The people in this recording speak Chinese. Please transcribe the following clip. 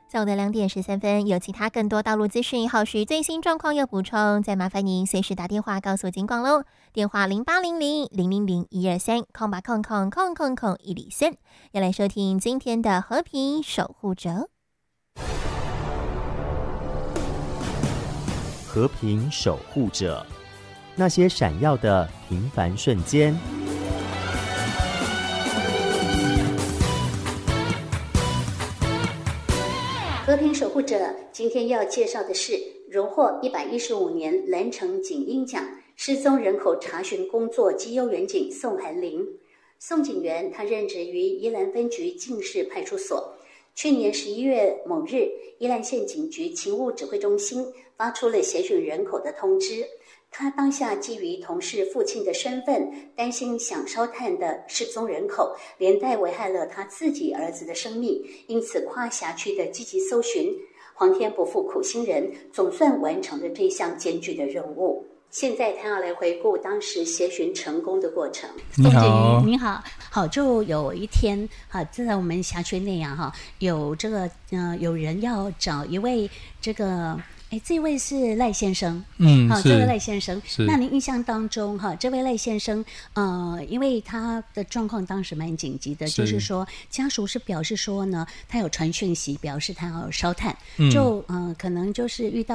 下午的2点13分，有其他更多道路资讯，后续最新状况有补充，再麻烦您随时打电话告诉警广喽。电话0800-000-123，空吧空空空空空103。要来收听今天的和平守护者。 和平守护者，那些闪耀的平凡瞬间。 和平守护者今天要介绍的是荣获115年蓝城警鹰奖失踪人口查询工作绩优员警宋涵玲。宋警员他任职于宜兰分局敬市派出所。去年11月某日，宜兰县警局勤务指挥中心发出了协寻人口的通知。他当下基于同事父亲的身份，担心想烧炭的失踪人口连带危害了他自己儿子的生命，因此跨辖区的积极搜寻，皇天不负苦心人，总算完成了这项艰巨的任务。现在他要来回顾当时协寻成功的过程。 你好， 你好，好，就有一天，好，就在我们辖区内哈，有这个有人要找一位这个。这位是赖先生，好，这位赖先生，那您印象当中哈，这位赖先生，因为他的状况当时蛮紧急的，就是说家属是表示说呢，他有传讯息表示他要烧炭，就可能就是遇到